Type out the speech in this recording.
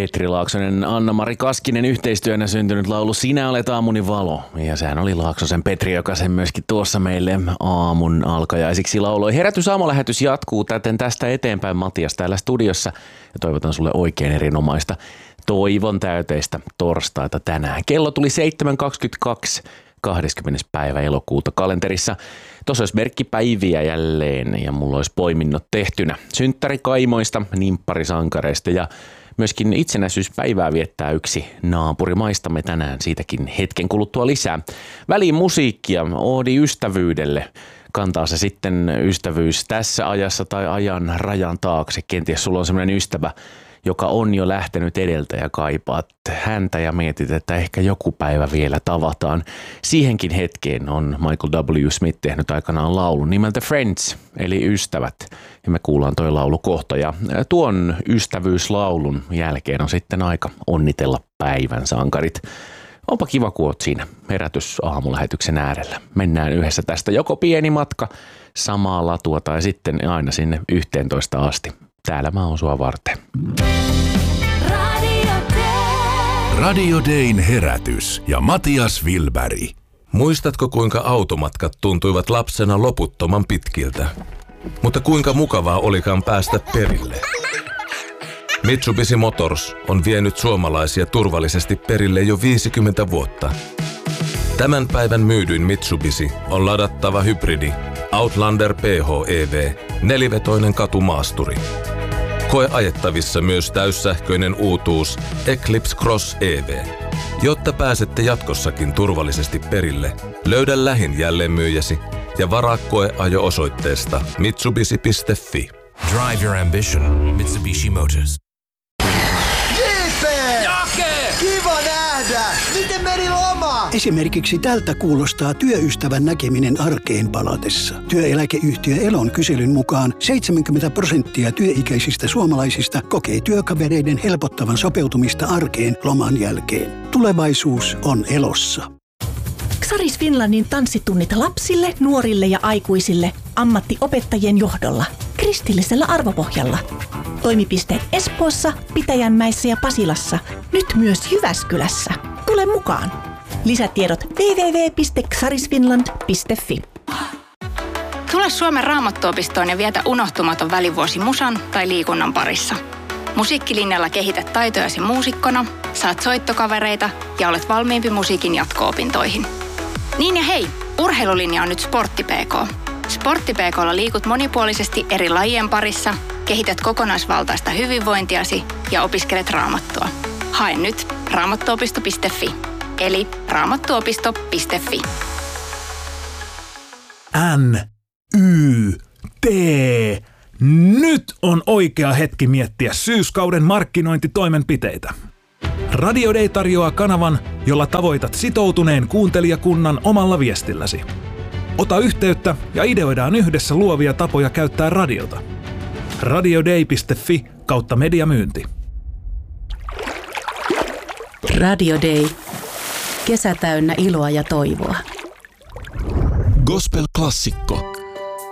Petri Laaksonen, Anna-Mari Kaskinen yhteistyönä syntynyt laulu Sinä olet aamuni valo. Ja sehän oli Laaksosen Petri, joka sen myöskin tuossa meille aamun alkajaisiksi lauloi. Herätys-aamulähetys jatkuu täten tästä eteenpäin, Matias täällä studiossa. Ja toivotan sulle oikein erinomaista toivon täyteistä torstaita tänään. Kello tuli 7.22. 20. päivä elokuuta kalenterissa. Tuossa olisi merkkipäiviä jälleen ja mulla olisi poiminnot tehtynä. Synttärikaimoista, nimpparisankareista ja myöskin itsenäisyyspäivää viettää yksi naapurimaistamme tänään. Siitäkin hetken kuluttua lisää. Väliin musiikkia, oodi ystävyydelle. Kantaa se sitten ystävyys tässä ajassa tai ajan rajan taakse. Kenties sulla on sellainen ystävä, joka on jo lähtenyt edeltä ja kaipaat häntä ja mietit, että ehkä joku päivä vielä tavataan. Siihenkin hetkeen on Michael W. Smith tehnyt aikanaan laulun nimeltä Friends, eli ystävät. Ja me kuullaan toi laulu kohta. Ja tuon ystävyyslaulun jälkeen on sitten aika onnitella päivän sankarit. Onpa kiva, kun oot siinä herätys-aamulähetyksen äärellä. Mennään yhdessä tästä joko pieni matka samaa latua tai sitten aina sinne 11 asti. Täällä mä oon sua varten. Radio Dayn herätys ja Matias Wilberg. Muistatko, kuinka automatkat tuntuivat lapsena loputtoman pitkiltä? Mutta kuinka mukavaa olikaan päästä perille? Mitsubishi Motors on vienyt suomalaisia turvallisesti perille jo 50 vuotta. Tämän päivän myydyin Mitsubishi on ladattava hybridi Outlander PHEV, nelivetoinen katumaasturi. Koe ajettavissa myös täyssähköinen uutuus Eclipse Cross EV. Jotta pääsette jatkossakin turvallisesti perille, löydä lähin jälleenmyyjäsi ja varaa koeajo osoitteesta mitsubishi.fi. Drive your ambition. Mitsubishi Motors. Kiva nähdä! Miten meni loma? Esimerkiksi tältä kuulostaa työystävän näkeminen arkeen palatessa. Työeläkeyhtiö Elon kyselyn mukaan 70% työikäisistä suomalaisista kokee työkavereiden helpottavan sopeutumista arkeen loman jälkeen. Tulevaisuus on Elossa. Xaris Finlandin tanssitunnit lapsille, nuorille ja aikuisille ammattiopettajien johdolla. Kristillisellä arvopohjalla. Toimipisteet Espoossa, Pitäjänmäessä ja Pasilassa. Nyt myös Jyväskylässä. Tule mukaan. Lisätiedot www.xarisfinland.fi. Tule Suomen Raamattuopistoon ja vietä unohtumaton välivuosi musan tai liikunnan parissa. Musiikkilinjalla kehität taitojasi muusikkona, saat soittokavereita ja olet valmiimpi musiikin jatko-opintoihin. Niin ja hei, urheilulinja on nyt Sportti PK. Sportti PK:lla liikut monipuolisesti eri lajien parissa, kehität kokonaisvaltaista hyvinvointiasi ja opiskelet raamattua. Hae nyt raamattuopisto.fi, eli raamattuopisto.fi. NYT. Nyt on oikea hetki miettiä syyskauden markkinointitoimenpiteitä. Radio Day tarjoaa kanavan, jolla tavoitat sitoutuneen kuuntelijakunnan omalla viestilläsi. Ota yhteyttä ja ideoidaan yhdessä luovia tapoja käyttää radiota. radioday.fi/mediamyynti. Radio Day. Kesä täynnä iloa ja toivoa. Gospel-klassikko.